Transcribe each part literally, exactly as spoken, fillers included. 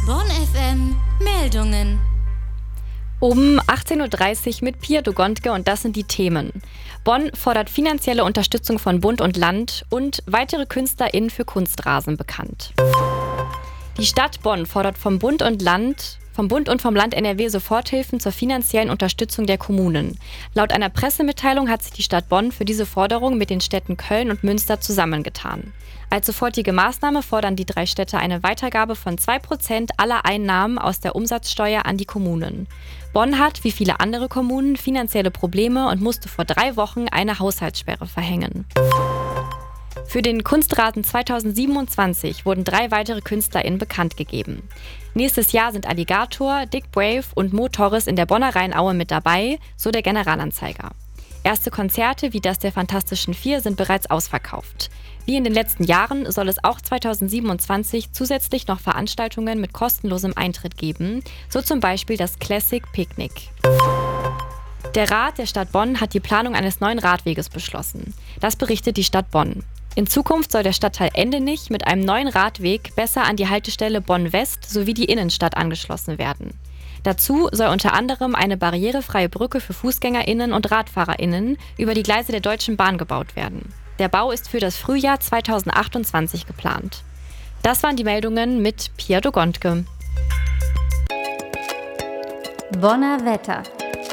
Bonn F M Meldungen. Um achtzehn Uhr dreißig mit Pia Dogontke und das sind die Themen. Bonn fordert finanzielle Unterstützung von Bund und Land und weitere KünstlerInnen für Kunstrasen bekannt. Die Stadt Bonn fordert vom Bund und Land Vom Bund und vom Land N R W Soforthilfen zur finanziellen Unterstützung der Kommunen. Laut einer Pressemitteilung hat sich die Stadt Bonn für diese Forderung mit den Städten Köln und Münster zusammengetan. Als sofortige Maßnahme fordern die drei Städte eine Weitergabe von zwei Prozent aller Einnahmen aus der Umsatzsteuer an die Kommunen. Bonn hat, wie viele andere Kommunen, finanzielle Probleme und musste vor drei Wochen eine Haushaltssperre verhängen. Für den Kunstrasen zweitausendsiebenundzwanzig wurden drei weitere KünstlerInnen bekannt gegeben. Nächstes Jahr sind Alligator, Dick Brave und Mo Torres in der Bonner Rheinaue mit dabei, so der Generalanzeiger. Erste Konzerte wie das der Fantastischen Vier sind bereits ausverkauft. Wie in den letzten Jahren soll es auch zweitausendsiebenundzwanzig zusätzlich noch Veranstaltungen mit kostenlosem Eintritt geben, so zum Beispiel das Classic Picnic. Der Rat der Stadt Bonn hat die Planung eines neuen Radweges beschlossen. Das berichtet die Stadt Bonn. In Zukunft soll der Stadtteil Endenich mit einem neuen Radweg besser an die Haltestelle Bonn-West sowie die Innenstadt angeschlossen werden. Dazu soll unter anderem eine barrierefreie Brücke für FußgängerInnen und RadfahrerInnen über die Gleise der Deutschen Bahn gebaut werden. Der Bau ist für das Frühjahr zweitausendachtundzwanzig geplant. Das waren die Meldungen mit Pia Dogontke. Bonner Wetter.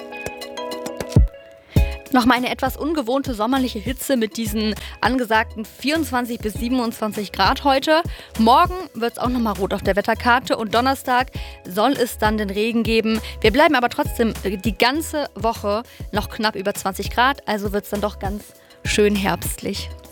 Nochmal eine etwas ungewohnte sommerliche Hitze mit diesen angesagten vierundzwanzig bis siebenundzwanzig Grad heute. Morgen wird es auch nochmal rot auf der Wetterkarte und Donnerstag soll es dann den Regen geben. Wir bleiben aber trotzdem die ganze Woche noch knapp über zwanzig Grad, also wird es dann doch ganz schön herbstlich.